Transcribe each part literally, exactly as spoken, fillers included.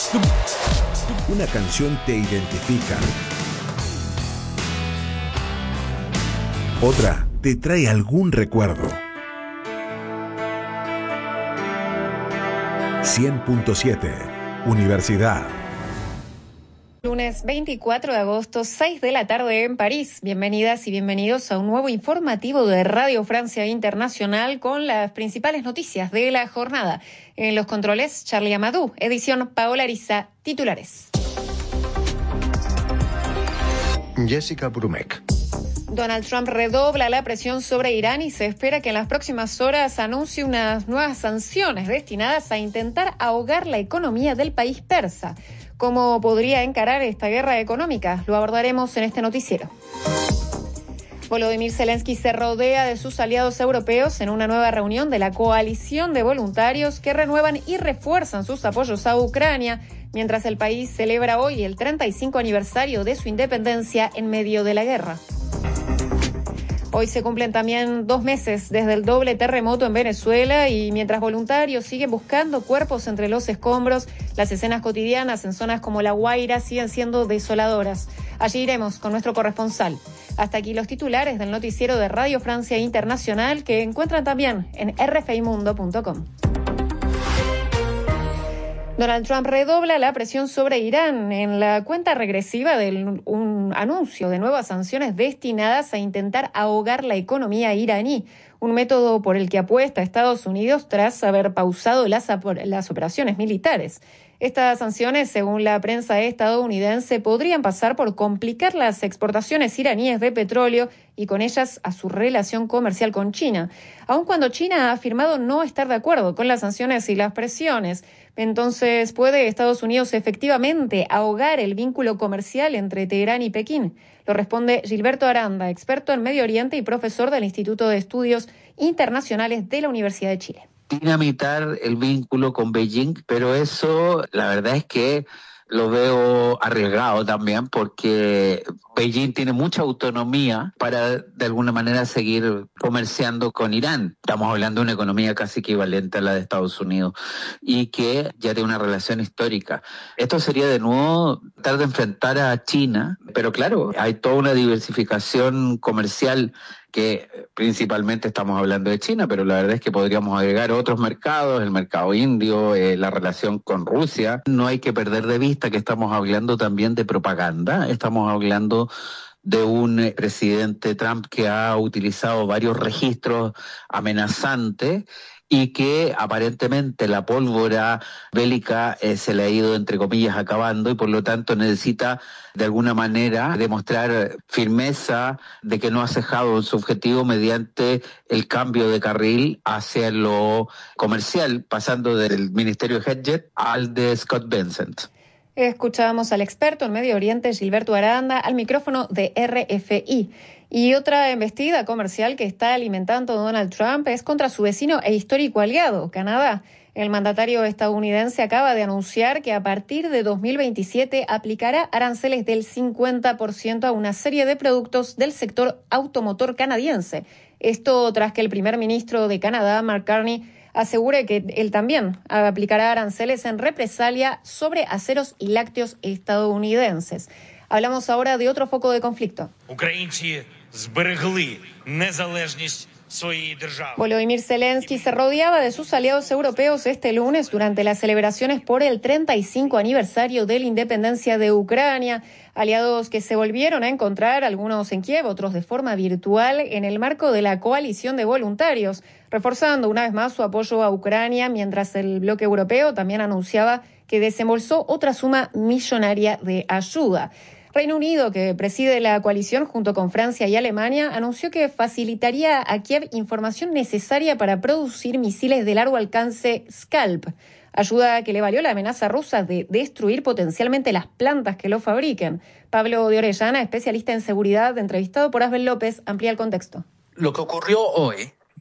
Una canción te identifica. Otra te trae algún recuerdo. cien punto siete, Universidad. Lunes veinticuatro de agosto, seis de la tarde en París. Bienvenidas y bienvenidos a un nuevo informativo de Radio Francia Internacional con las principales noticias de la jornada. En los controles, Charlie Amadou, edición Paola Ariza, titulares. Jessica Brumeck. Donald Trump redobla la presión sobre Irán y se espera que en las próximas horas anuncie unas nuevas sanciones destinadas a intentar ahogar la economía del país persa. ¿Cómo podría encarar esta guerra económica? Lo abordaremos en este noticiero. Volodymyr Zelensky se rodea de sus aliados europeos en una nueva reunión de la coalición de voluntarios que renuevan y refuerzan sus apoyos a Ucrania, mientras el país celebra hoy el treinta y cinco aniversario de su independencia en medio de la guerra. Hoy se cumplen también dos meses desde el doble terremoto en Venezuela y mientras voluntarios siguen buscando cuerpos entre los escombros, las escenas cotidianas en zonas como La Guaira siguen siendo desoladoras. Allí iremos con nuestro corresponsal. Hasta aquí los titulares del noticiero de Radio Francia Internacional que encuentran también en r f i mundo punto com. Donald Trump redobla la presión sobre Irán en la cuenta regresiva de un anuncio de nuevas sanciones destinadas a intentar ahogar la economía iraní, un método por el que apuesta Estados Unidos tras haber pausado las, las operaciones militares. Estas sanciones, según la prensa estadounidense, podrían pasar por complicar las exportaciones iraníes de petróleo y con ellas a su relación comercial con China. Aun cuando China ha afirmado no estar de acuerdo con las sanciones y las presiones, entonces ¿puede Estados Unidos efectivamente ahogar el vínculo comercial entre Teherán y Pekín? Lo responde Gilberto Aranda, experto en Medio Oriente y profesor del Instituto de Estudios Internacionales de la Universidad de Chile. Dinamitar el vínculo con Beijing, pero eso la verdad es que lo veo arriesgado también porque Beijing tiene mucha autonomía para de alguna manera seguir comerciando con Irán. Estamos hablando de una economía casi equivalente a la de Estados Unidos y que ya tiene una relación histórica. Esto sería de nuevo tratar de enfrentar a China, pero claro, hay toda una diversificación comercial que principalmente estamos hablando de China, pero la verdad es que podríamos agregar otros mercados, el mercado indio, eh, la relación con Rusia. No hay que perder de vista que estamos hablando también de propaganda, estamos hablando de un eh, presidente Trump que ha utilizado varios registros amenazantes y que aparentemente la pólvora bélica eh, se le ha ido, entre comillas, acabando y por lo tanto necesita de alguna manera demostrar firmeza de que no ha cejado su objetivo mediante el cambio de carril hacia lo comercial, pasando del ministerio de Hedgett al de Scott Bessent. Escuchábamos al experto en Medio Oriente, Gilberto Aranda, al micrófono de R F I. Y otra embestida comercial que está alimentando Donald Trump es contra su vecino e histórico aliado, Canadá. El mandatario estadounidense acaba de anunciar que a partir de dos mil veintisiete aplicará aranceles del cincuenta por ciento a una serie de productos del sector automotor canadiense. Esto tras que el primer ministro de Canadá, Mark Carney, asegure que él también aplicará aranceles en represalia sobre aceros y lácteos estadounidenses. Hablamos ahora de otro foco de conflicto. Volodymyr Zelensky se rodeaba de sus aliados europeos este lunes durante las celebraciones por el treinta y cinco aniversario de la independencia de Ucrania, aliados que se volvieron a encontrar, algunos en Kiev, otros de forma virtual, en el marco de la coalición de voluntarios, reforzando una vez más su apoyo a Ucrania, mientras el bloque europeo también anunciaba que desembolsó otra suma millonaria de ayuda. Reino Unido, que preside la coalición junto con Francia y Alemania, anunció que facilitaría a Kiev información necesaria para producir misiles de largo alcance Scalp, ayuda que le valió la amenaza rusa de destruir potencialmente las plantas que lo fabriquen. Pablo de Orellana, especialista en seguridad, entrevistado por Asbel López, amplía el contexto. Lo que ocurrió hoy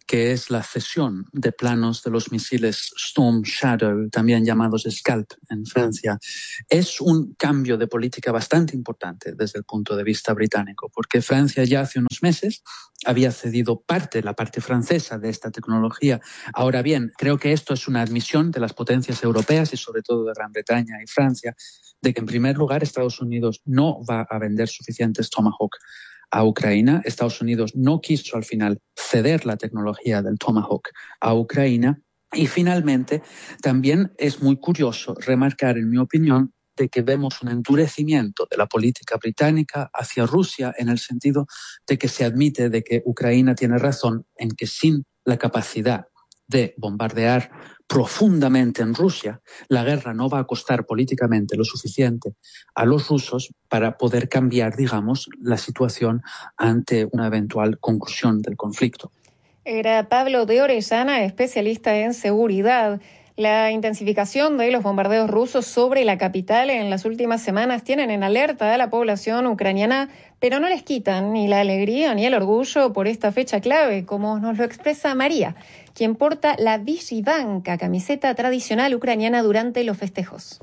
que es la cesión de planos de los misiles Storm Shadow, también llamados Scalp en Francia. Es un cambio de política bastante importante desde el punto de vista británico, porque Francia ya hace unos meses había cedido parte, la parte francesa de esta tecnología. Ahora bien, creo que esto es una admisión de las potencias europeas y sobre todo de Gran Bretaña y Francia, de que en primer lugar Estados Unidos no va a vender suficientes Tomahawk a Ucrania. Estados Unidos no quiso al final ceder la tecnología del Tomahawk a Ucrania. Y finalmente, también es muy curioso remarcar, en mi opinión, de que vemos un endurecimiento de la política británica hacia Rusia en el sentido de que se admite de que Ucrania tiene razón en que sin la capacidad de bombardear profundamente en Rusia, la guerra no va a costar políticamente lo suficiente a los rusos para poder cambiar, digamos, la situación ante una eventual conclusión del conflicto. Era Pablo de Orellana, especialista en seguridad. La intensificación de los bombardeos rusos sobre la capital en las últimas semanas tienen en alerta a la población ucraniana, pero no les quitan ni la alegría ni el orgullo por esta fecha clave, como nos lo expresa María, quien porta la Vyshyvanka, camiseta tradicional ucraniana durante los festejos.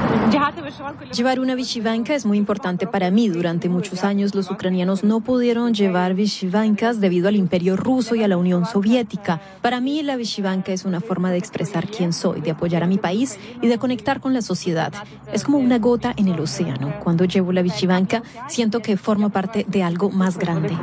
Llevar una Vyshyvanka es muy importante para mí. Durante muchos años los ucranianos no pudieron llevar Vyshyvankas debido al Imperio Ruso y a la Unión Soviética. Para mí la Vyshyvanka es una forma de expresar quién soy, de apoyar a mi país y de conectar con la sociedad. Es como una gota en el océano. Cuando llevo la Vyshyvanka siento que formo parte de algo más grande.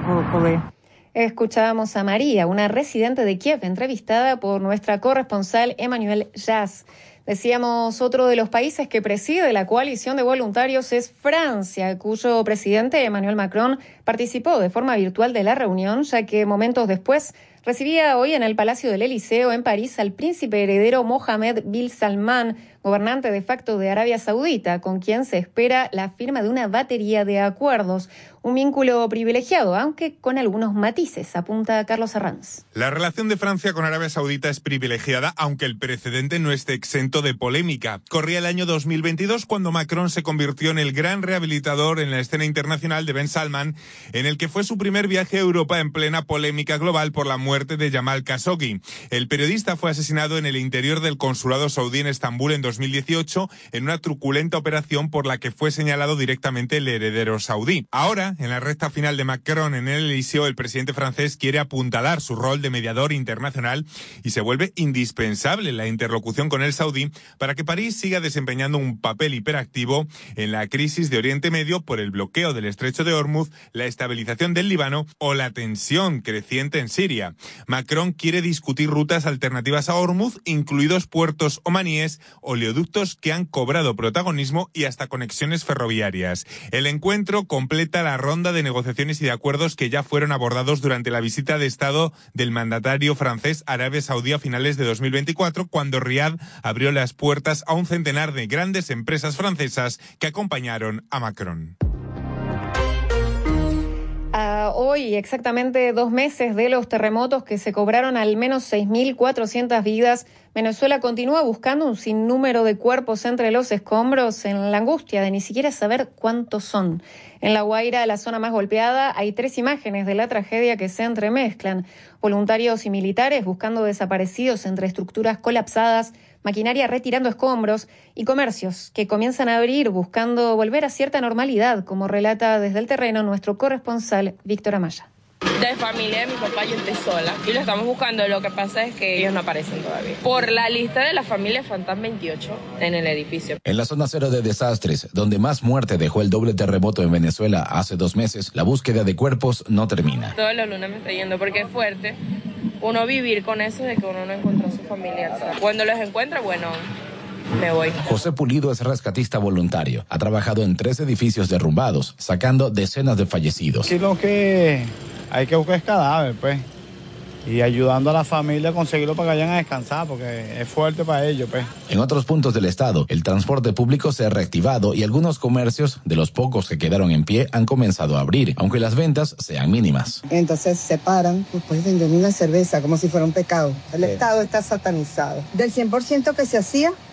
Escuchábamos a María, una residente de Kiev, entrevistada por nuestra corresponsal Emanuel Jazz. Decíamos, otro de los países que preside la coalición de voluntarios es Francia, cuyo presidente Emmanuel Macron participó de forma virtual de la reunión, ya que momentos después recibía hoy en el Palacio del Eliseo en París al príncipe heredero Mohammed bin Salman, gobernante de facto de Arabia Saudita, con quien se espera la firma de una batería de acuerdos. Un vínculo privilegiado, aunque con algunos matices, apunta Carlos Arranz. La relación de Francia con Arabia Saudita es privilegiada, aunque el precedente no esté exento de polémica. Corría el año dos mil veintidós cuando Macron se convirtió en el gran rehabilitador en la escena internacional de Ben Salman, en el que fue su primer viaje a Europa en plena polémica global por la muerte de Jamal Khashoggi. El periodista fue asesinado en el interior del consulado saudí en Estambul en dos mil dieciocho en una truculenta operación por la que fue señalado directamente el heredero saudí. Ahora, en la recta final de Macron en el Eliseo, el presidente francés quiere apuntalar su rol de mediador internacional y se vuelve indispensable la interlocución con el saudí para que París siga desempeñando un papel hiperactivo en la crisis de Oriente Medio por el bloqueo del estrecho de Hormuz, la estabilización del Líbano o la tensión creciente en Siria. Macron quiere discutir rutas alternativas a Hormuz, incluidos puertos omaníes, oleoductos que han cobrado protagonismo y hasta conexiones ferroviarias. El encuentro completa la ronda de negociaciones y de acuerdos que ya fueron abordados durante la visita de Estado del mandatario francés a Arabia Saudí a finales de dos mil veinticuatro, cuando Riad abrió las puertas a un centenar de grandes empresas francesas que acompañaron a Macron. A hoy, exactamente dos meses de los terremotos que se cobraron al menos seis mil cuatrocientas vidas, Venezuela continúa buscando un sinnúmero de cuerpos entre los escombros en la angustia de ni siquiera saber cuántos son. En La Guaira, la zona más golpeada, hay tres imágenes de la tragedia que se entremezclan. Voluntarios y militares buscando desaparecidos entre estructuras colapsadas, maquinaria retirando escombros y comercios que comienzan a abrir buscando volver a cierta normalidad, como relata desde el terreno nuestro corresponsal Víctor Amaya. De familia de mi papá yo estoy sola y lo estamos buscando. Lo que pasa es que ellos no aparecen todavía. Por la lista de la familia faltan veintiocho en el edificio. En la zona cero de desastres, donde más muerte dejó el doble terremoto en Venezuela hace dos meses, la búsqueda de cuerpos no termina. Todos los lunes me está yendo porque es fuerte uno vivir con eso de que uno no encontró a su familia. Cuando los encuentra, bueno, me voy. José Pulido es rescatista voluntario. Ha trabajado en tres edificios derrumbados, sacando decenas de fallecidos. Sí, lo que hay que buscar es cadáver, pues, y ayudando a la familia a conseguirlo para que vayan a descansar, porque es fuerte para ellos, pues. En otros puntos del estado, el transporte público se ha reactivado y algunos comercios, de los pocos que quedaron en pie, han comenzado a abrir, aunque las ventas sean mínimas. Entonces se paran, pues venden una cerveza como si fuera un pecado. El Estado está satanizado. Del cien por ciento que se hacía,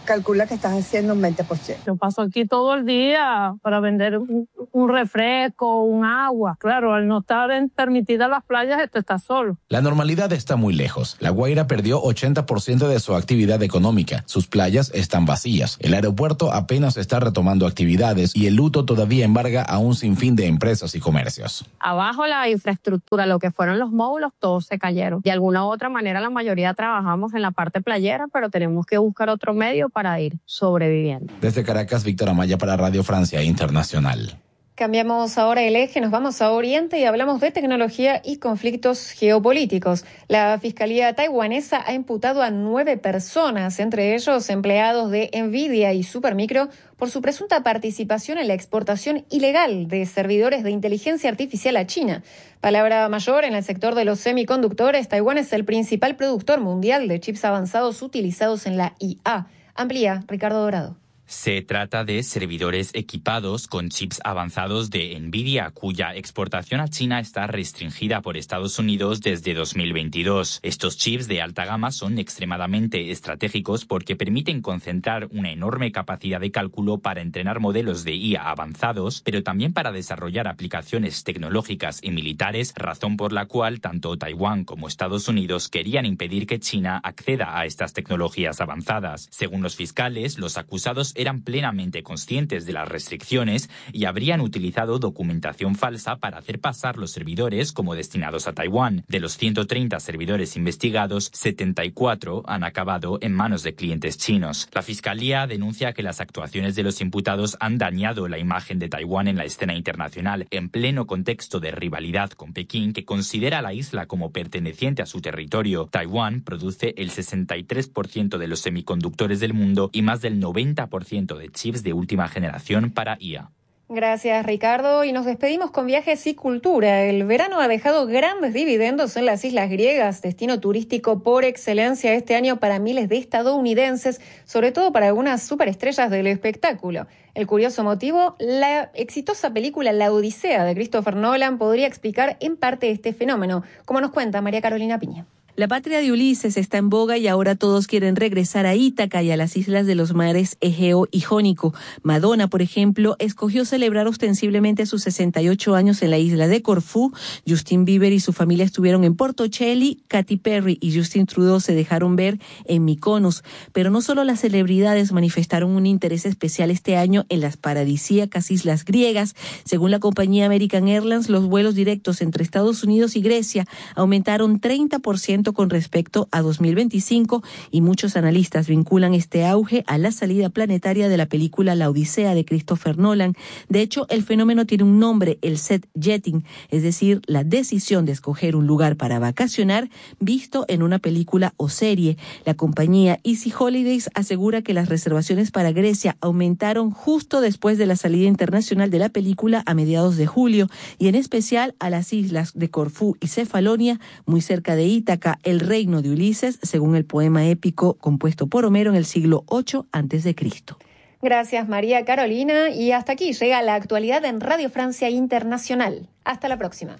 calcula que estás haciendo un veinte por ciento. Yo paso aquí todo el día para vender un, un refresco, un agua. Claro, al no estar en, permitidas las playas, esto está solo. La normalidad está muy lejos. La Guaira perdió ochenta por ciento de su actividad económica. Sus playas están vacías. El aeropuerto apenas está retomando actividades y el luto todavía embarga a un sinfín de empresas y comercios. Abajo la infraestructura, lo que fueron los módulos, todos se cayeron. De alguna u otra manera, la mayoría trabajamos en la parte playera, pero tenemos que buscar otro medio para ir sobreviviendo. Desde Caracas, Víctor Amaya para Radio Francia Internacional. Cambiamos ahora el eje, nos vamos a Oriente y hablamos de tecnología y conflictos geopolíticos. La Fiscalía taiwanesa ha imputado a nueve personas, entre ellos empleados de Nvidia y Supermicro, por su presunta participación en la exportación ilegal de servidores de inteligencia artificial a China. Palabra mayor en el sector de los semiconductores, Taiwán es el principal productor mundial de chips avanzados utilizados en la I A. Amplía Ricardo Dorado. Se trata de servidores equipados con chips avanzados de Nvidia, cuya exportación a China está restringida por Estados Unidos desde dos mil veintidós. Estos chips de alta gama son extremadamente estratégicos porque permiten concentrar una enorme capacidad de cálculo para entrenar modelos de I A avanzados, pero también para desarrollar aplicaciones tecnológicas y militares, razón por la cual tanto Taiwán como Estados Unidos querían impedir que China acceda a estas tecnologías avanzadas. Según los fiscales, los acusados eran plenamente conscientes de las restricciones y habrían utilizado documentación falsa para hacer pasar los servidores como destinados a Taiwán. De los ciento treinta servidores investigados, setenta y cuatro han acabado en manos de clientes chinos. La Fiscalía denuncia que las actuaciones de los imputados han dañado la imagen de Taiwán en la escena internacional, en pleno contexto de rivalidad con Pekín, que considera a la isla como perteneciente a su territorio. Taiwán produce el sesenta y tres por ciento de los semiconductores del mundo y más del noventa por ciento de chips de última generación para I A. Gracias, Ricardo. Y nos despedimos con viajes y cultura. El verano ha dejado grandes dividendos en las islas griegas, destino turístico por excelencia este año para miles de estadounidenses, sobre todo para algunas superestrellas del espectáculo. El curioso motivo, la exitosa película La Odisea de Christopher Nolan podría explicar en parte este fenómeno, como nos cuenta María Carolina Piña. La patria de Ulises está en boga y ahora todos quieren regresar a Ítaca y a las islas de los mares Egeo y Jónico. Madonna, por ejemplo, escogió celebrar ostensiblemente sus sesenta y ocho años en la isla de Corfú. Justin Bieber y su familia estuvieron en Portocelli. Katy Perry y Justin Trudeau se dejaron ver en Mykonos. Pero no solo las celebridades manifestaron un interés especial este año en las paradisíacas islas griegas. Según la compañía American Airlines, los vuelos directos entre Estados Unidos y Grecia aumentaron treinta por ciento con respecto a dos mil veinticinco y muchos analistas vinculan este auge a la salida planetaria de la película La Odisea de Christopher Nolan. De hecho, el fenómeno tiene un nombre, el set jetting, es decir, la decisión de escoger un lugar para vacacionar visto en una película o serie. La compañía Easy Holidays asegura que las reservaciones para Grecia aumentaron justo después de la salida internacional de la película a mediados de julio y en especial a las islas de Corfú y Cefalonia, muy cerca de Ítaca, el reino de Ulises, según el poema épico compuesto por Homero en el siglo ocho antes de Cristo. Gracias, María Carolina. Y hasta aquí llega la actualidad en Radio Francia Internacional. Hasta la próxima.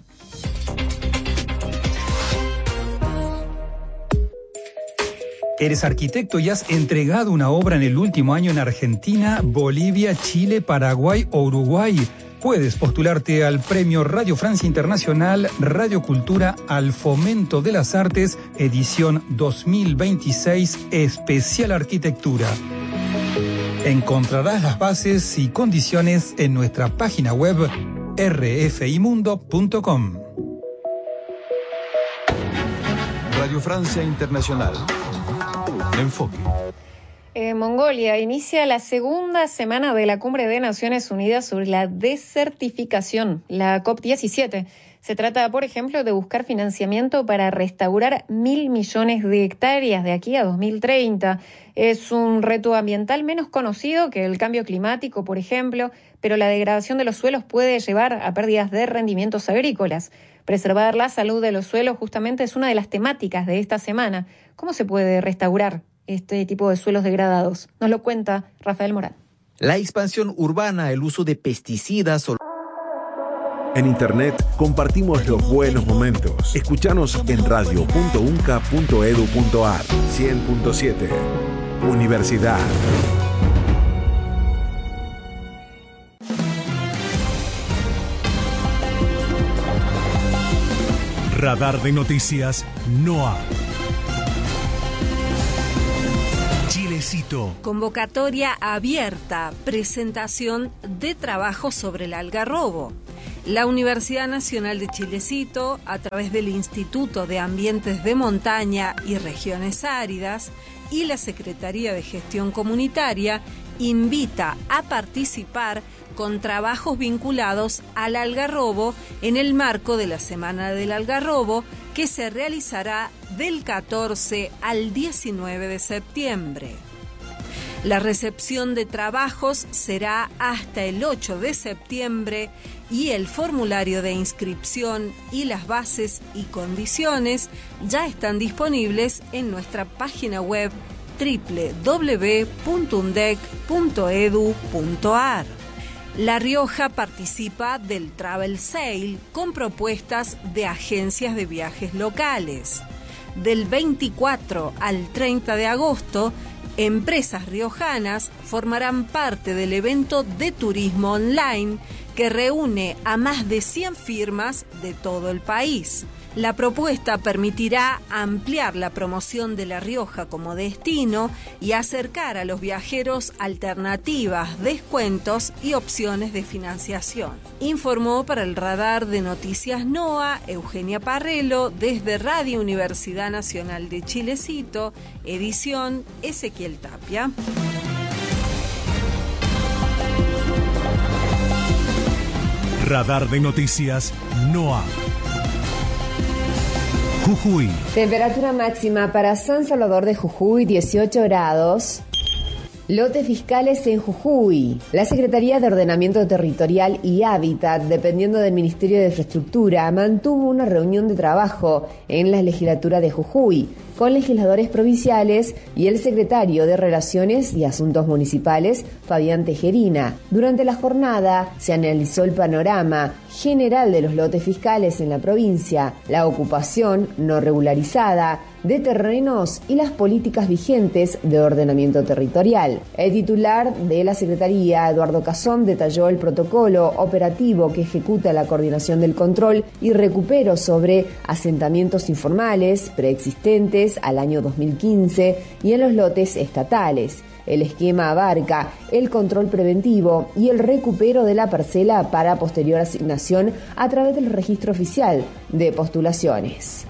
Eres arquitecto y has entregado una obra en el último año en Argentina, Bolivia, Chile, Paraguay o Uruguay. Puedes postularte al Premio Radio Francia Internacional Radio Cultura al Fomento de las Artes, edición dos mil veintiséis, Especial Arquitectura. Encontrarás las bases y condiciones en nuestra página web r f i mundo punto com. Radio Francia Internacional. Enfoque. Eh, Mongolia inicia la segunda semana de la Cumbre de Naciones Unidas sobre la desertificación, la COP diecisiete. Se trata, por ejemplo, de buscar financiamiento para restaurar mil millones de hectáreas de aquí a dos mil treinta. Es un reto ambiental menos conocido que el cambio climático, por ejemplo, pero la degradación de los suelos puede llevar a pérdidas de rendimientos agrícolas. Preservar la salud de los suelos justamente es una de las temáticas de esta semana. ¿Cómo se puede restaurar este tipo de suelos degradados? Nos lo cuenta Rafael Morán. La expansión urbana, el uso de pesticidas o... En Internet compartimos los buenos momentos. Escúchanos en radio punto unca punto edu punto ar cien punto siete. Universidad. Radar de Noticias NOA. Chilecito. Convocatoria abierta, presentación de trabajo sobre el algarrobo. La Universidad Nacional de Chilecito, a través del Instituto de Ambientes de Montaña y Regiones Áridas y la Secretaría de Gestión Comunitaria, invita a participar con trabajos vinculados al algarrobo en el marco de la Semana del Algarrobo, que se realizará del catorce al diecinueve de septiembre. La recepción de trabajos será hasta el ocho de septiembre y el formulario de inscripción y las bases y condiciones ya están disponibles en nuestra página web doble u doble u doble u punto undec punto edu punto ar. La Rioja participa del Travel Sale con propuestas de agencias de viajes locales. Del veinticuatro al treinta de agosto, empresas riojanas formarán parte del evento de turismo online que reúne a más de cien firmas de todo el país. La propuesta permitirá ampliar la promoción de La Rioja como destino y acercar a los viajeros alternativas, descuentos y opciones de financiación. Informó para el Radar de Noticias NOA Eugenia Parrelo desde Radio Universidad Nacional de Chilecito, edición Ezequiel Tapia. Radar de Noticias NOA. Jujuy. Temperatura máxima para San Salvador de Jujuy, dieciocho grados. Lotes fiscales en Jujuy. La Secretaría de Ordenamiento Territorial y Hábitat, dependiendo del Ministerio de Infraestructura, mantuvo una reunión de trabajo en la legislatura de Jujuy con legisladores provinciales y el secretario de Relaciones y Asuntos Municipales, Fabián Tejerina. Durante la jornada se analizó el panorama general de los lotes fiscales en la provincia, la ocupación no regularizada de terrenos y las políticas vigentes de ordenamiento territorial. El titular de la Secretaría, Eduardo Cazón, detalló el protocolo operativo que ejecuta la coordinación del control y recupero sobre asentamientos informales preexistentes al año dos mil quince y en los lotes estatales. El esquema abarca el control preventivo y el recupero de la parcela para posterior asignación a través del registro oficial de postulaciones.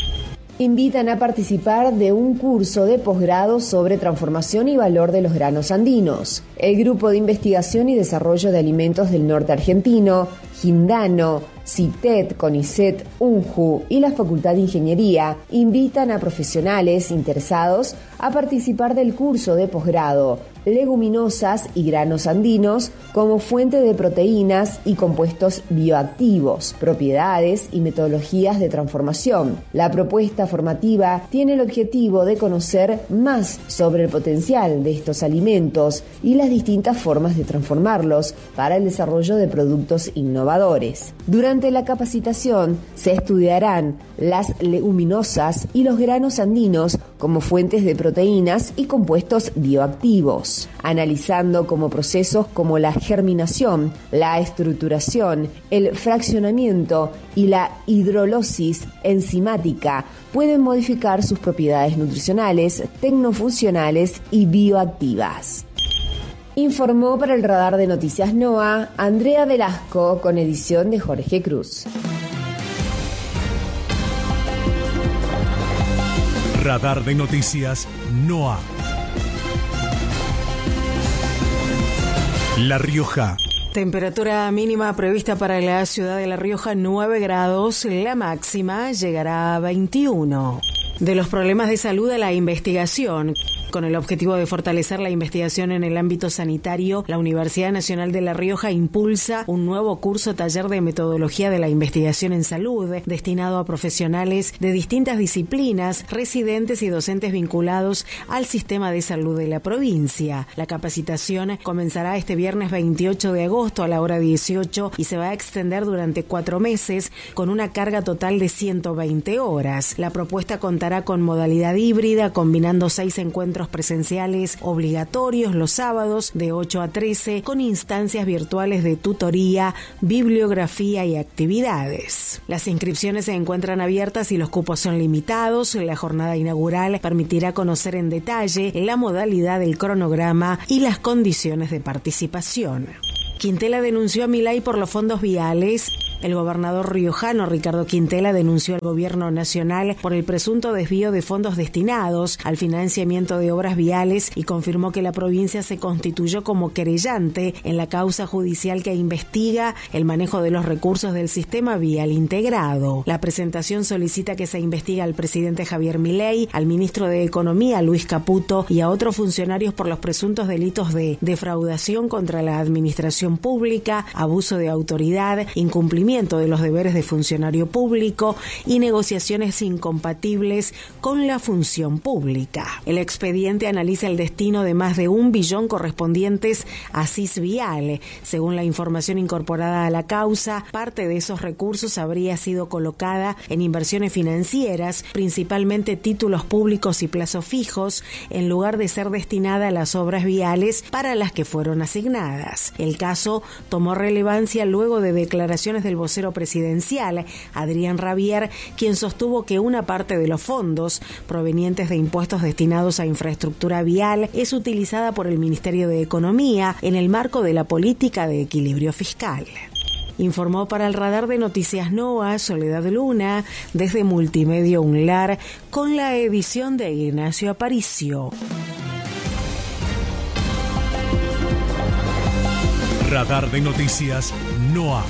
Invitan a participar de un curso de posgrado sobre transformación y valor de los granos andinos. El Grupo de Investigación y Desarrollo de Alimentos del Norte Argentino, Gindano, CITED, CONICET, UNJU y la Facultad de Ingeniería invitan a profesionales interesados a participar del curso de posgrado Leguminosas y granos andinos como fuente de proteínas y compuestos bioactivos, propiedades y metodologías de transformación. La propuesta formativa tiene el objetivo de conocer más sobre el potencial de estos alimentos y las distintas formas de transformarlos para el desarrollo de productos innovadores. Durante la capacitación se estudiarán las leguminosas y los granos andinos como fuentes de proteínas y compuestos bioactivos, analizando como procesos como la germinación, la estructuración, el fraccionamiento y la hidrólisis enzimática pueden modificar sus propiedades nutricionales, tecnofuncionales y bioactivas. Informó para el Radar de Noticias NOA Andrea Velasco con edición de Jorge Cruz. Radar de Noticias NOA. La Rioja. Temperatura mínima prevista para la ciudad de La Rioja, nueve grados. La máxima llegará a veintiuno. De los problemas de salud a la investigación. Con el objetivo de fortalecer la investigación en el ámbito sanitario, la Universidad Nacional de La Rioja impulsa un nuevo curso taller de metodología de la investigación en salud, destinado a profesionales de distintas disciplinas, residentes y docentes vinculados al sistema de salud de la provincia. La capacitación comenzará este viernes veintiocho de agosto a la hora dieciocho y se va a extender durante cuatro meses con una carga total de ciento veinte horas. La propuesta contará con modalidad híbrida, combinando seis encuentros encuentros presenciales obligatorios los sábados de ocho a trece con instancias virtuales de tutoría, bibliografía y actividades. Las inscripciones se encuentran abiertas y los cupos son limitados. La jornada inaugural permitirá conocer en detalle la modalidad del cronograma y las condiciones de participación. Quintela denunció a Milei por los fondos viales. El gobernador riojano Ricardo Quintela denunció al gobierno nacional por el presunto desvío de fondos destinados al financiamiento de obras viales y confirmó que la provincia se constituyó como querellante en la causa judicial que investiga el manejo de los recursos del sistema vial integrado. La presentación solicita que se investigue al presidente Javier Milei, al ministro de Economía Luis Caputo y a otros funcionarios por los presuntos delitos de defraudación contra la administración pública, abuso de autoridad, incumplimiento de los deberes de funcionario público y negociaciones incompatibles con la función pública. El expediente analiza el destino de más de un billón correspondientes a C I S Vial. Según la información incorporada a la causa, parte de esos recursos habría sido colocada en inversiones financieras, principalmente títulos públicos y plazos fijos, en lugar de ser destinada a las obras viales para las que fueron asignadas. El caso tomó relevancia luego de declaraciones del vocero presidencial, Adrián Rabier, quien sostuvo que una parte de los fondos provenientes de impuestos destinados a infraestructura vial es utilizada por el Ministerio de Economía en el marco de la política de equilibrio fiscal. Informó para el Radar de Noticias NOA Soledad Luna desde Multimedia UNLAR con la edición de Ignacio Aparicio. Radar de Noticias NOA.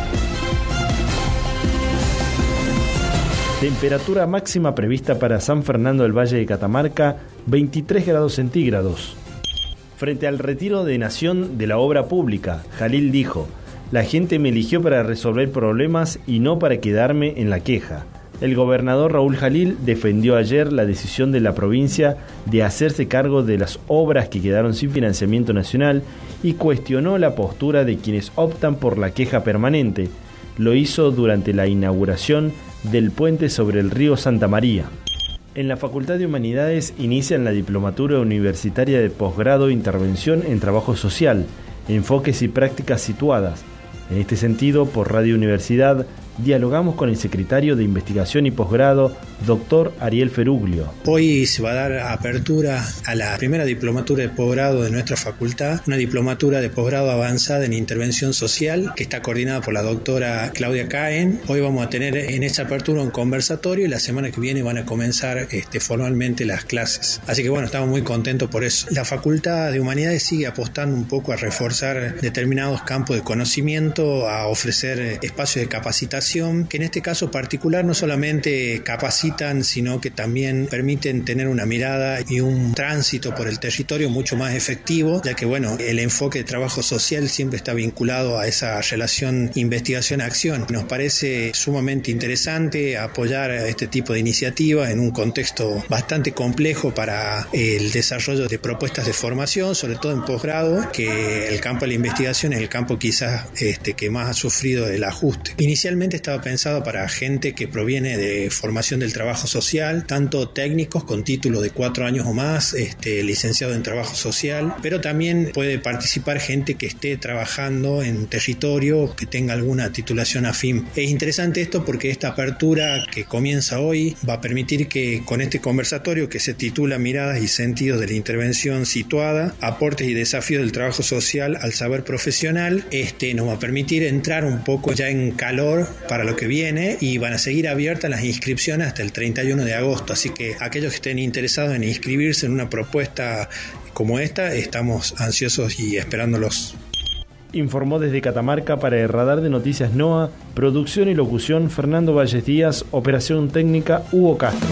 Temperatura máxima prevista para San Fernando del Valle de Catamarca, veintitrés grados centígrados. Frente al retiro de Nación de la obra pública, Jalil dijo: "La gente me eligió para resolver problemas y no para quedarme en la queja". El gobernador Raúl Jalil defendió ayer la decisión de la provincia de hacerse cargo de las obras que quedaron sin financiamiento nacional y cuestionó la postura de quienes optan por la queja permanente. Lo hizo durante la inauguración del puente sobre el río Santa María. En la Facultad de Humanidades inician la Diplomatura Universitaria de Posgrado Intervención en Trabajo Social, Enfoques y Prácticas Situadas. En este sentido, por Radio Universidad, dialogamos con el secretario de Investigación y Posgrado, doctor Ariel Feruglio. Hoy se va a dar apertura a la primera diplomatura de posgrado de nuestra facultad, una diplomatura de posgrado avanzada en intervención social que está coordinada por la doctora Claudia Caen. Hoy vamos a tener en esta apertura un conversatorio y la semana que viene van a comenzar este, formalmente las clases. Así que bueno, estamos muy contentos por eso. La Facultad de Humanidades sigue apostando un poco a reforzar determinados campos de conocimiento, a ofrecer espacios de capacitación que en este caso particular no solamente capacitan, sino que también permiten tener una mirada y un tránsito por el territorio mucho más efectivo, ya que bueno, el enfoque de trabajo social siempre está vinculado a esa relación investigación-acción. Nos parece sumamente interesante apoyar este tipo de iniciativas en un contexto bastante complejo para el desarrollo de propuestas de formación, sobre todo en posgrado, que el campo de la investigación es el campo quizás este, que más ha sufrido el ajuste. Inicialmente estaba pensado para gente que proviene de formación del trabajo social, tanto técnicos con título de cuatro años o más, este, licenciado en trabajo social, pero también puede participar gente que esté trabajando en territorio, que tenga alguna titulación afín. Es interesante esto porque esta apertura que comienza hoy va a permitir que con este conversatorio que se titula Miradas y sentidos de la intervención situada, aportes y desafíos del trabajo social al saber profesional, este, nos va a permitir entrar un poco ya en calor para lo que viene y van a seguir abiertas las inscripciones hasta el treinta y uno de agosto, así que aquellos que estén interesados en inscribirse en una propuesta como esta, estamos ansiosos y esperándolos. Informó desde Catamarca para el Radar de Noticias NOA, producción y locución Fernando Valles Díaz, operación técnica Hugo Castro.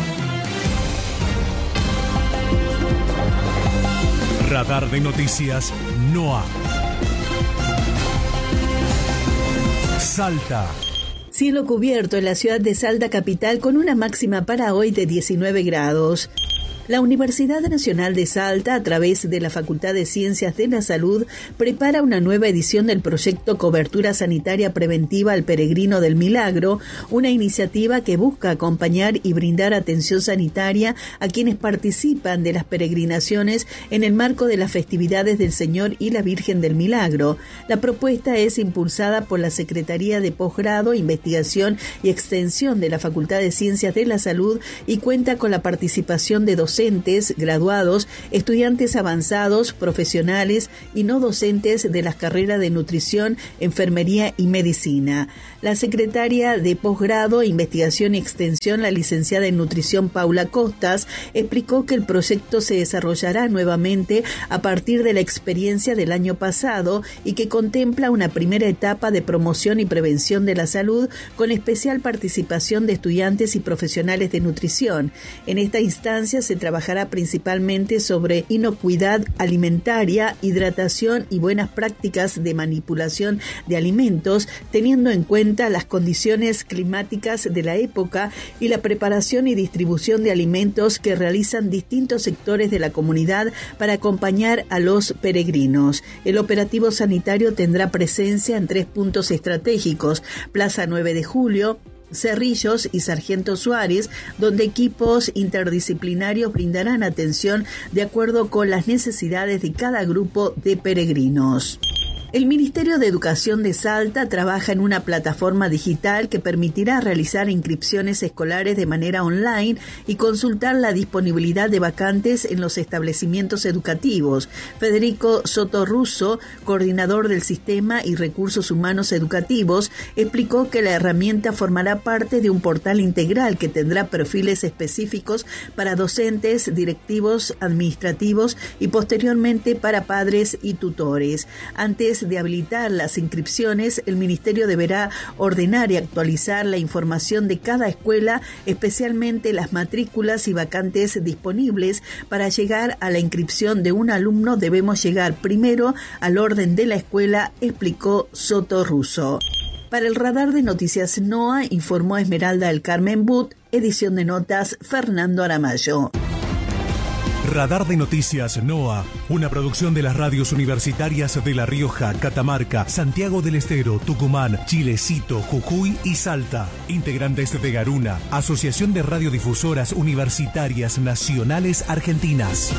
Radar de Noticias NOA. Salta. Cielo cubierto en la ciudad de Salta capital con una máxima para hoy de diecinueve grados. La Universidad Nacional de Salta, a través de la Facultad de Ciencias de la Salud, prepara una nueva edición del proyecto Cobertura Sanitaria Preventiva al Peregrino del Milagro, una iniciativa que busca acompañar y brindar atención sanitaria a quienes participan de las peregrinaciones en el marco de las festividades del Señor y la Virgen del Milagro. La propuesta es impulsada por la Secretaría de Posgrado, Investigación y Extensión de la Facultad de Ciencias de la Salud y cuenta con la participación de docentes docentes, graduados, estudiantes avanzados, profesionales y no docentes de las carreras de nutrición, enfermería y medicina. La secretaria de Posgrado, Investigación y Extensión, la licenciada en Nutrición Paula Costas, explicó que el proyecto se desarrollará nuevamente a partir de la experiencia del año pasado y que contempla una primera etapa de promoción y prevención de la salud con especial participación de estudiantes y profesionales de nutrición. En esta instancia se trabajará principalmente sobre inocuidad alimentaria, hidratación y buenas prácticas de manipulación de alimentos, teniendo en cuenta las condiciones climáticas de la época y la preparación y distribución de alimentos que realizan distintos sectores de la comunidad para acompañar a los peregrinos. El operativo sanitario tendrá presencia en tres puntos estratégicos: Plaza nueve de Julio, Cerrillos y Sargento Suárez, donde equipos interdisciplinarios brindarán atención de acuerdo con las necesidades de cada grupo de peregrinos. El Ministerio de Educación de Salta trabaja en una plataforma digital que permitirá realizar inscripciones escolares de manera online y consultar la disponibilidad de vacantes en los establecimientos educativos. Federico Soto Russo, coordinador del Sistema y Recursos Humanos Educativos, explicó que la herramienta formará parte de un portal integral que tendrá perfiles específicos para docentes, directivos, administrativos y posteriormente para padres y tutores. Antes de habilitar las inscripciones, el Ministerio deberá ordenar y actualizar la información de cada escuela, especialmente las matrículas y vacantes disponibles. Para llegar a la inscripción de un alumno debemos llegar primero al orden de la escuela, explicó Soto Russo. Para el Radar de Noticias NOA, informó Esmeralda del Carmen But, edición de notas Fernando Aramayo. Radar de Noticias NOA, una producción de las radios universitarias de La Rioja, Catamarca, Santiago del Estero, Tucumán, Chilecito, Jujuy y Salta. Integrantes de Garuna, Asociación de Radiodifusoras Universitarias Nacionales Argentinas.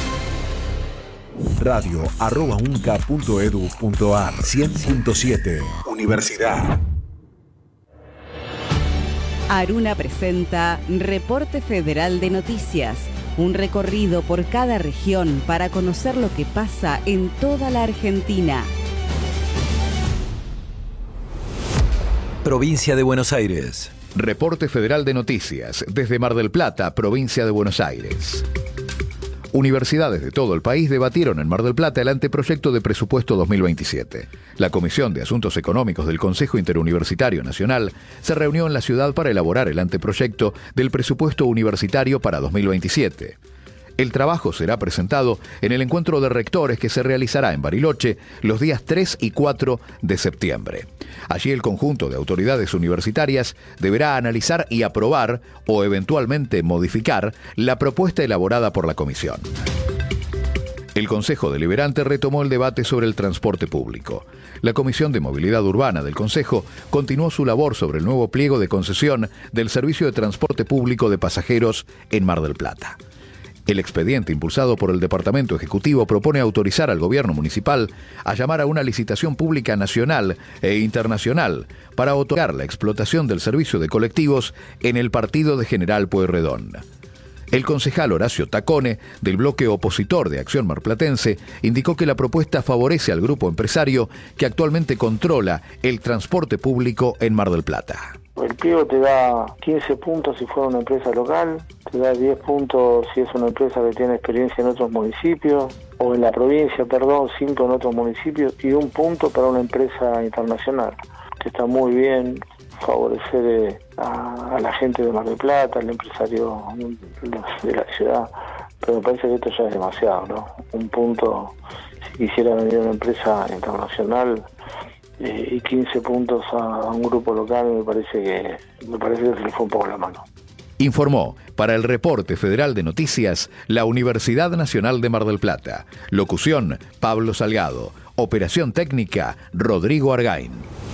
Radio arroba unca punto edu punto ar cien punto siete Universidad. Aruna presenta Reporte Federal de Noticias. Un recorrido por cada región para conocer lo que pasa en toda la Argentina. Provincia de Buenos Aires. Reporte Federal de Noticias desde Mar del Plata, provincia de Buenos Aires. Universidades de todo el país debatieron en Mar del Plata el anteproyecto de presupuesto dos mil veintisiete. La Comisión de Asuntos Económicos del Consejo Interuniversitario Nacional se reunió en la ciudad para elaborar el anteproyecto del presupuesto universitario para dos mil veintisiete. El trabajo será presentado en el encuentro de rectores que se realizará en Bariloche los días tres y cuatro de septiembre. Allí el conjunto de autoridades universitarias deberá analizar y aprobar o eventualmente modificar la propuesta elaborada por la comisión. El Consejo Deliberante retomó el debate sobre el transporte público. La Comisión de Movilidad Urbana del Consejo continuó su labor sobre el nuevo pliego de concesión del servicio de transporte público de pasajeros en Mar del Plata. El expediente impulsado por el Departamento Ejecutivo propone autorizar al gobierno municipal a llamar a una licitación pública nacional e internacional para otorgar la explotación del servicio de colectivos en el partido de General Pueyrredón. El concejal Horacio Tacone, del bloque opositor de Acción Marplatense, indicó que la propuesta favorece al grupo empresario que actualmente controla el transporte público en Mar del Plata. El pliego te da quince puntos si fuera una empresa local, te da diez puntos si es una empresa que tiene experiencia en otros municipios, o en la provincia, perdón, cinco en otros municipios, y un punto para una empresa internacional, que está muy bien favorecer eh, a, a la gente de Mar del Plata, al empresario de la ciudad, pero me parece que esto ya es demasiado, ¿no? Un punto, si quisiera venir una empresa internacional, Eh, y quince puntos a, a un grupo local, me parece que me parece que se le fue un poco la mano. Informó para el Reporte Federal de Noticias la Universidad Nacional de Mar del Plata. Locución, Pablo Salgado. Operación técnica, Rodrigo Argain.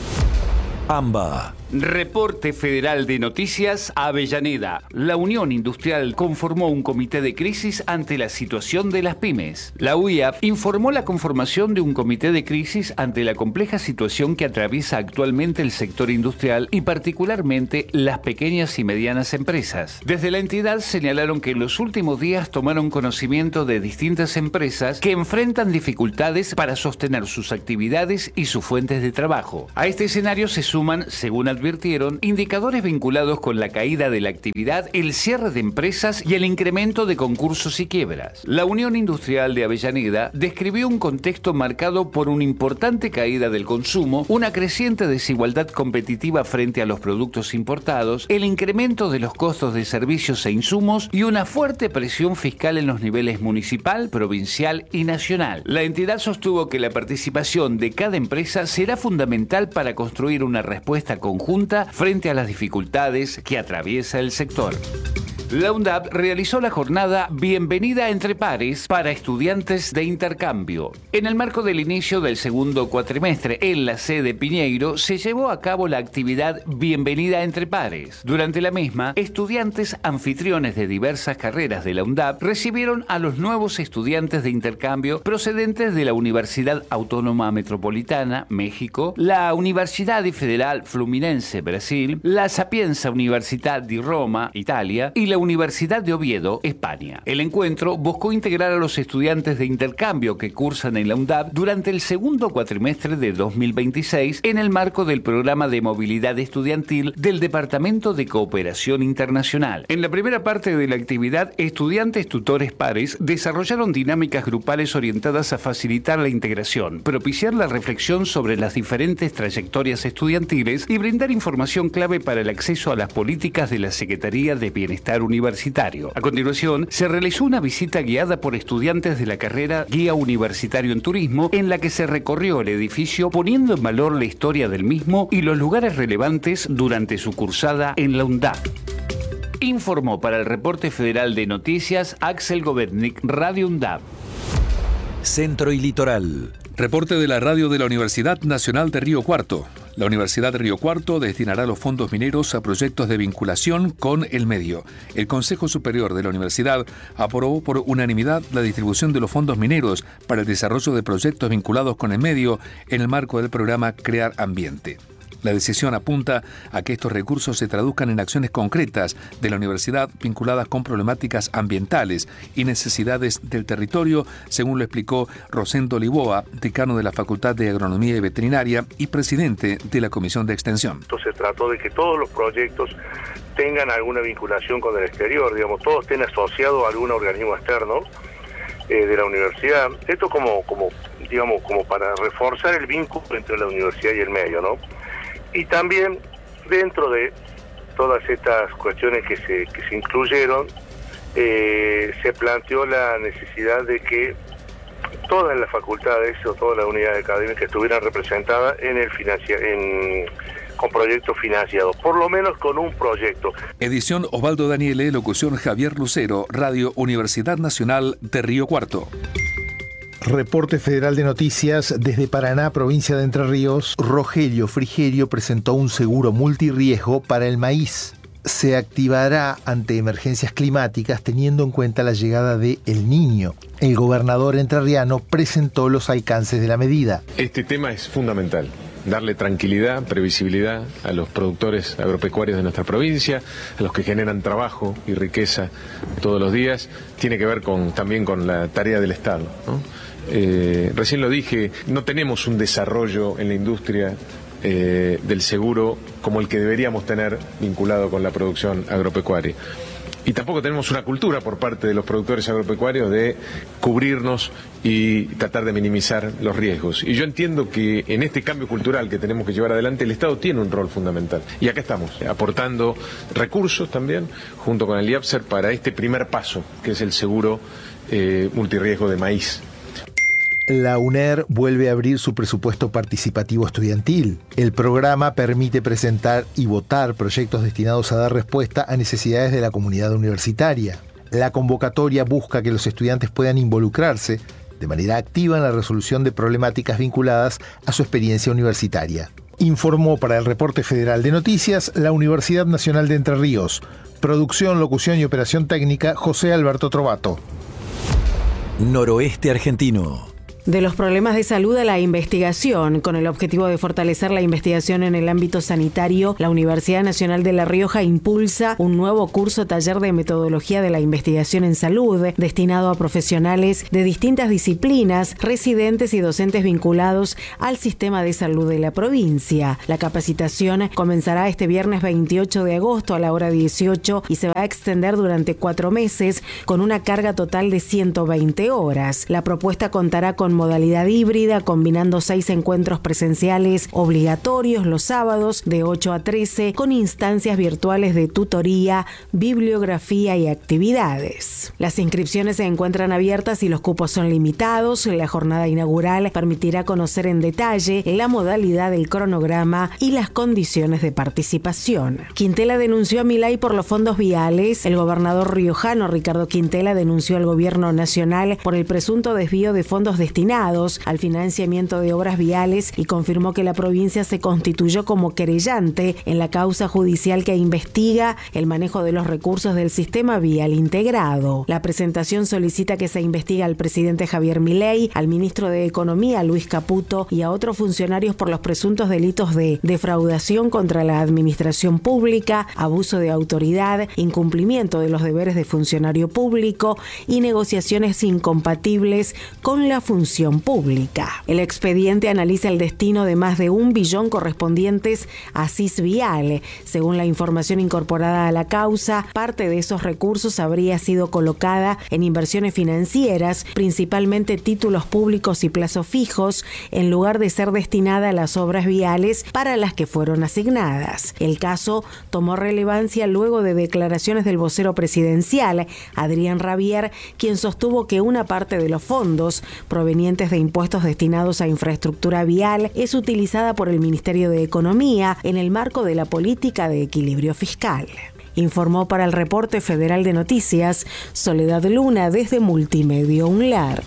AMBA. Reporte Federal de Noticias, Avellaneda. La Unión Industrial conformó un comité de crisis ante la situación de las pymes. La U I A F informó la conformación de un comité de crisis ante la compleja situación que atraviesa actualmente el sector industrial y particularmente las pequeñas y medianas empresas. Desde la entidad señalaron que en los últimos días tomaron conocimiento de distintas empresas que enfrentan dificultades para sostener sus actividades y sus fuentes de trabajo. A este escenario se suman, según advirtieron, indicadores vinculados con la caída de la actividad, el cierre de empresas y el incremento de concursos y quiebras. La Unión Industrial de Avellaneda describió un contexto marcado por una importante caída del consumo, una creciente desigualdad competitiva frente a los productos importados, el incremento de los costos de servicios e insumos y una fuerte presión fiscal en los niveles municipal, provincial y nacional. La entidad sostuvo que la participación de cada empresa será fundamental para construir una respuesta conjunta frente a las dificultades que atraviesa el sector. La UNDAP realizó la jornada Bienvenida entre Pares para estudiantes de intercambio. En el marco del inicio del segundo cuatrimestre en la sede Piñeiro, se llevó a cabo la actividad Bienvenida entre Pares. Durante la misma, estudiantes anfitriones de diversas carreras de la UNDAP recibieron a los nuevos estudiantes de intercambio procedentes de la Universidad Autónoma Metropolitana, México, la Universidad Federal Fluminense, Brasil, la Sapienza Università di Roma, Italia, y la Universidad de Oviedo, España. El encuentro buscó integrar a los estudiantes de intercambio que cursan en la UNDAP durante el segundo cuatrimestre de dos mil veintiséis en el marco del programa de movilidad estudiantil del Departamento de Cooperación Internacional. En la primera parte de la actividad, estudiantes tutores pares desarrollaron dinámicas grupales orientadas a facilitar la integración, propiciar la reflexión sobre las diferentes trayectorias estudiantiles y brindar información clave para el acceso a las políticas de la Secretaría de Bienestar Universitario. A continuación, se realizó una visita guiada por estudiantes de la carrera Guía Universitario en Turismo, en la que se recorrió el edificio poniendo en valor la historia del mismo y los lugares relevantes durante su cursada en la UNDAP. Informó para el Reporte Federal de Noticias Axel Gobernik, Radio UNDAP. Centro y Litoral. Reporte de la radio de la Universidad Nacional de Río Cuarto. La Universidad de Río Cuarto destinará los fondos mineros a proyectos de vinculación con el medio. El Consejo Superior de la Universidad aprobó por unanimidad la distribución de los fondos mineros para el desarrollo de proyectos vinculados con el medio en el marco del programa Crear Ambiente. La decisión apunta a que estos recursos se traduzcan en acciones concretas de la universidad vinculadas con problemáticas ambientales y necesidades del territorio, según lo explicó Rosendo Liboa, decano de la Facultad de Agronomía y Veterinaria y presidente de la Comisión de Extensión. Entonces se trató de que todos los proyectos tengan alguna vinculación con el exterior, digamos, todos estén asociados a algún organismo externo eh, de la universidad. Esto como, como, digamos, como para reforzar el vínculo entre la universidad y el medio, ¿no? Y también dentro de todas estas cuestiones que se, que se incluyeron, eh, se planteó la necesidad de que todas las facultades o todas las unidades académicas estuvieran representadas en el financia, en, con proyectos financiados, por lo menos con un proyecto. Edición Osvaldo Daniele, locución Javier Lucero, Radio Universidad Nacional de Río Cuarto. Reporte Federal de Noticias desde Paraná, provincia de Entre Ríos. Rogelio Frigerio presentó un seguro multirriesgo para el maíz. Se activará ante emergencias climáticas teniendo en cuenta la llegada de El Niño. El gobernador entrerriano presentó los alcances de la medida. Este tema es fundamental. Darle tranquilidad, previsibilidad a los productores agropecuarios de nuestra provincia, a los que generan trabajo y riqueza todos los días. Tiene que ver con, también con la tarea del Estado, ¿no? Eh, recién lo dije, no tenemos un desarrollo en la industria eh, del seguro como el que deberíamos tener vinculado con la producción agropecuaria. Y tampoco tenemos una cultura por parte de los productores agropecuarios de cubrirnos y tratar de minimizar los riesgos. Y yo entiendo que en este cambio cultural que tenemos que llevar adelante, el Estado tiene un rol fundamental. Y acá estamos, aportando recursos también, junto con el IAPSER, para este primer paso, que es el seguro eh, multirriesgo de maíz. La U N E R vuelve a abrir su presupuesto participativo estudiantil. El programa permite presentar y votar proyectos destinados a dar respuesta a necesidades de la comunidad universitaria. La convocatoria busca que los estudiantes puedan involucrarse de manera activa en la resolución de problemáticas vinculadas a su experiencia universitaria. Informó para el Reporte Federal de Noticias la Universidad Nacional de Entre Ríos. Producción, locución y operación técnica, José Alberto Trovato. Noroeste argentino. De los problemas de salud a la investigación, con el objetivo de fortalecer la investigación en el ámbito sanitario, la Universidad Nacional de La Rioja impulsa un nuevo curso taller de metodología de la investigación en salud, destinado a profesionales de distintas disciplinas, residentes y docentes vinculados al sistema de salud de la provincia. La capacitación comenzará este viernes veintiocho de agosto a la hora dieciocho y se va a extender durante cuatro meses con una carga total de ciento veinte horas. La propuesta contará con modalidad híbrida, combinando seis encuentros presenciales obligatorios los sábados de ocho a trece con instancias virtuales de tutoría, bibliografía y actividades. Las inscripciones se encuentran abiertas y los cupos son limitados. La jornada inaugural permitirá conocer en detalle la modalidad del cronograma y las condiciones de participación. Quintela denunció a Milei por los fondos viales. El gobernador riojano Ricardo Quintela denunció al gobierno nacional por el presunto desvío de fondos destinados al financiamiento de obras viales y confirmó que la provincia se constituyó como querellante en la causa judicial que investiga el manejo de los recursos del sistema vial integrado. La presentación solicita que se investigue al presidente Javier Milei, al ministro de Economía Luis Caputo y a otros funcionarios por los presuntos delitos de defraudación contra la administración pública, abuso de autoridad, incumplimiento de los deberes de funcionario público y negociaciones incompatibles con la función pública. El expediente analiza el destino de más de un billón correspondientes a Cisvial. Según la información incorporada a la causa, parte de esos recursos habría sido colocada en inversiones financieras, principalmente títulos públicos y plazos fijos, en lugar de ser destinada a las obras viales para las que fueron asignadas. El caso tomó relevancia luego de declaraciones del vocero presidencial, Adrián Rabier, quien sostuvo que una parte de los fondos provenientes de impuestos destinados a infraestructura vial es utilizada por el Ministerio de Economía en el marco de la política de equilibrio fiscal. Informó para el Reporte Federal de Noticias Soledad Luna desde Multimedio UNLAR.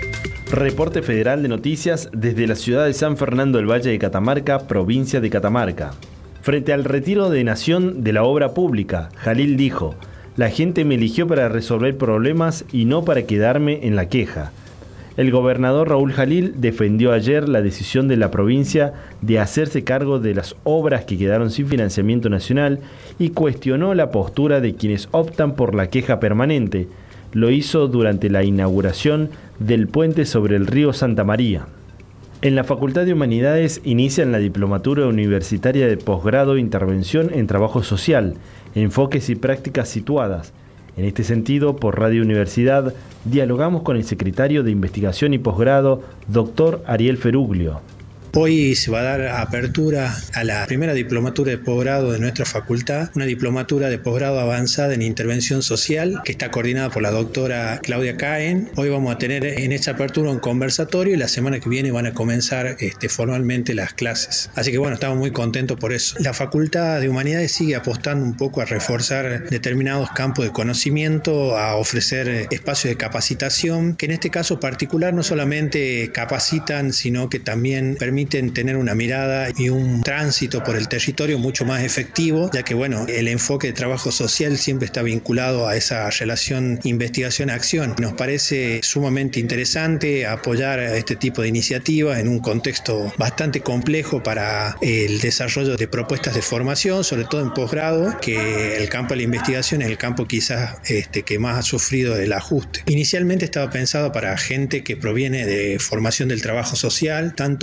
Reporte Federal de Noticias desde la ciudad de San Fernando del Valle de Catamarca, provincia de Catamarca. Frente al retiro de Nación de la obra pública, Jalil dijo: "La gente me eligió para resolver problemas y no para quedarme en la queja". El gobernador Raúl Jalil defendió ayer la decisión de la provincia de hacerse cargo de las obras que quedaron sin financiamiento nacional y cuestionó la postura de quienes optan por la queja permanente. Lo hizo durante la inauguración del puente sobre el río Santa María. En la Facultad de Humanidades inician la Diplomatura Universitaria de Posgrado Intervención en Trabajo Social, Enfoques y Prácticas Situadas. En este sentido, por Radio Universidad, dialogamos con el secretario de Investigación y Posgrado, doctor Ariel Feruglio. Hoy se va a dar apertura a la primera diplomatura de posgrado de nuestra facultad, una diplomatura de posgrado avanzada en intervención social que está coordinada por la doctora Claudia Caen. Hoy vamos a tener en esta apertura un conversatorio y la semana que viene van a comenzar este, formalmente las clases. Así que bueno, estamos muy contentos por eso. La Facultad de Humanidades sigue apostando un poco a reforzar determinados campos de conocimiento, a ofrecer espacios de capacitación, que en este caso particular no solamente capacitan, sino que también permiten tener una mirada y un tránsito por el territorio mucho más efectivo, ya que bueno, el enfoque de trabajo social siempre está vinculado a esa relación investigación-acción. Nos parece sumamente interesante apoyar este tipo de iniciativas en un contexto bastante complejo para el desarrollo de propuestas de formación, sobre todo en posgrado, que el campo de la investigación es el campo quizás este, que más ha sufrido el ajuste. Inicialmente estaba pensado para gente que proviene de formación del trabajo social, tanto técnico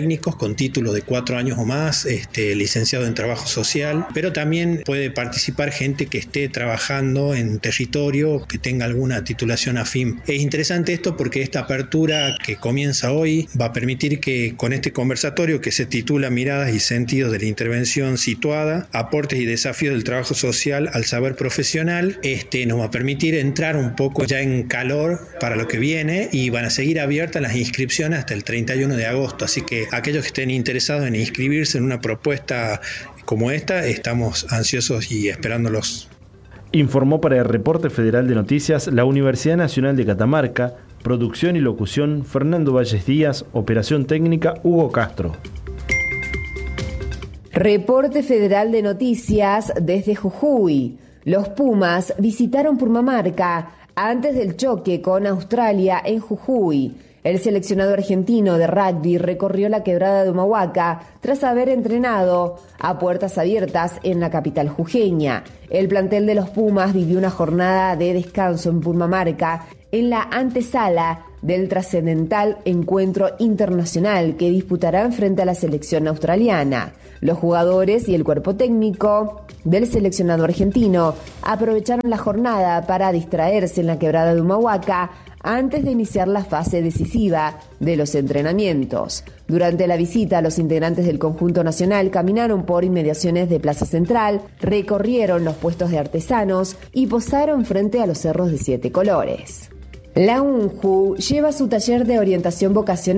técnicos con título de cuatro años o más, este, licenciado en trabajo social, pero también puede participar gente que esté trabajando en territorio, que tenga alguna titulación afín. Es interesante esto porque esta apertura que comienza hoy va a permitir que con este conversatorio que se titula Miradas y sentidos de la intervención situada, aportes y desafíos del trabajo social al saber profesional, este, nos va a permitir entrar un poco ya en calor para lo que viene y van a seguir abiertas las inscripciones hasta el treinta y uno de agosto, así que aquellos que estén interesados en inscribirse en una propuesta como esta, estamos ansiosos y esperándolos. Informó para el Reporte Federal de Noticias la Universidad Nacional de Catamarca. Producción y locución Fernando Valles Díaz. Operación técnica Hugo Castro. Reporte Federal de Noticias desde Jujuy. Los Pumas visitaron Purmamarca antes del choque con Australia en Jujuy. El seleccionado argentino de rugby recorrió la quebrada de Humahuaca tras haber entrenado a puertas abiertas en la capital jujeña. El plantel de los Pumas vivió una jornada de descanso en Purmamarca en la antesala del trascendental encuentro internacional que disputarán frente a la selección australiana. Los jugadores y el cuerpo técnico del seleccionado argentino aprovecharon la jornada para distraerse en la quebrada de Humahuaca antes de iniciar la fase decisiva de los entrenamientos. Durante la visita, los integrantes del conjunto nacional caminaron por inmediaciones de Plaza Central, recorrieron los puestos de artesanos y posaron frente a los cerros de siete colores. La UNJU lleva su taller de orientación vocacional